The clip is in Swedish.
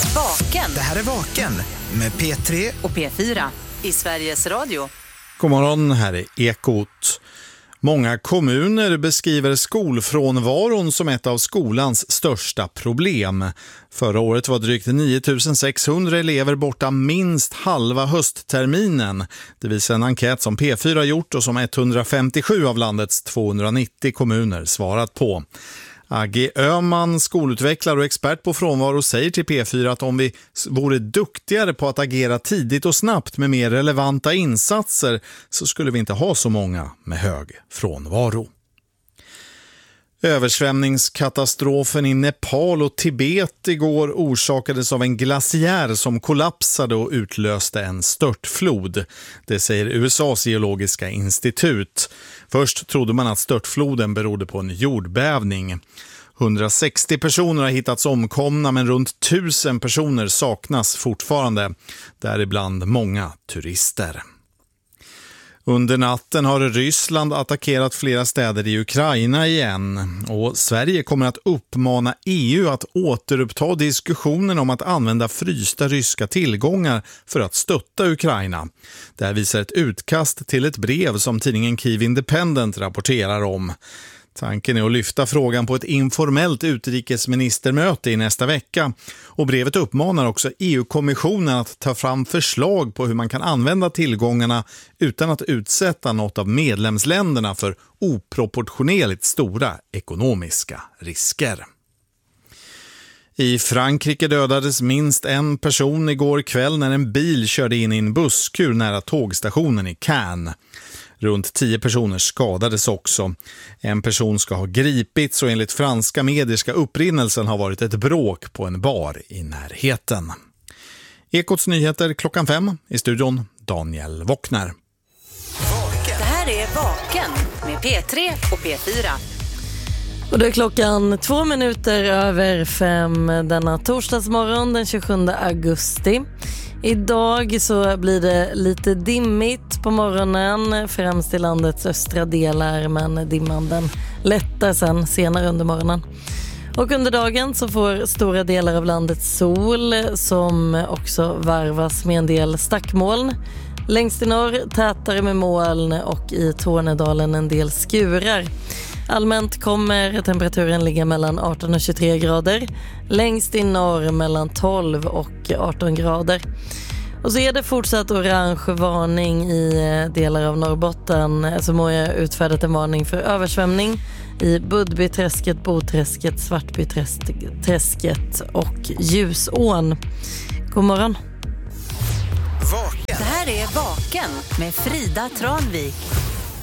Vaken. Det här är Vaken med P3 och P4 i Sveriges Radio. God morgon, här är Ekot. Många kommuner beskriver skolfrånvaron som ett av skolans största problem. Förra året var drygt 9600 elever borta minst halva höstterminen. Det visar en enkät som P4 har gjort och som 157 av landets 290 kommuner svarat på. Agge Öhman, skolutvecklare och expert på frånvaro, säger till P4 att om vi vore duktigare på att agera tidigt och snabbt med mer relevanta insatser så skulle vi inte ha så många med hög frånvaro. Översvämningskatastrofen i Nepal och Tibet igår orsakades av en glaciär som kollapsade och utlöste en störtflod. Det säger USAs geologiska institut. Först trodde man att störtfloden berodde på en jordbävning. 160 personer har hittats omkomna, men runt 1000 personer saknas fortfarande. Däribland många turister. Under natten har Ryssland attackerat flera städer i Ukraina igen och Sverige kommer att uppmana EU att återuppta diskussionen om att använda frysta ryska tillgångar för att stötta Ukraina. Det här visar ett utkast till ett brev som tidningen Kyiv Independent rapporterar om. Tanken är att lyfta frågan på ett informellt utrikesministermöte i nästa vecka, och brevet uppmanar också EU-kommissionen att ta fram förslag på hur man kan använda tillgångarna utan att utsätta något av medlemsländerna för oproportionerligt stora ekonomiska risker. I Frankrike dödades minst en person igår kväll när en bil körde in i en busskur nära tågstationen i Cannes. Runt 10 personer skadades också. En person ska ha gripits och enligt franska medier ska upprinnelsen ha varit ett bråk på en bar i närheten. Ekots nyheter 5:00 i studion Daniel Wockner. Det här är Vaken med P3 och P4. Och det är klockan 5:02 denna torsdagsmorgon den 27 augusti. Idag så blir det lite dimmigt på morgonen, främst i landets östra delar, men dimman den lättar sen senare under morgonen. Och under dagen så får stora delar av landet sol som också varvas med en del stackmoln. Längst i norr tätare med moln och i Tornedalen en del skurar. Allmänt kommer temperaturen ligga mellan 18 och 23 grader. Längst i norr mellan 12 och 18 grader. Och så är det fortsatt orange varning i delar av Norrbotten. Så må jag utfärdat en varning för översvämning i Budbyträsket, Boträsket, Svartbyträsket och Ljusån. God morgon. Vaken. Det här är Vaken med Frida Tranvik.